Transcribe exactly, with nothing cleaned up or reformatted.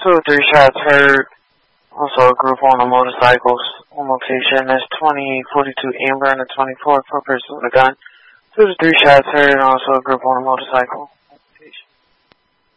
Two or three shots heard. Also a group on the motorcycles. On location, that's twenty forty-two Amber and a twenty-four per person with a gun. Two to three shots heard, and also a group on a motorcycle.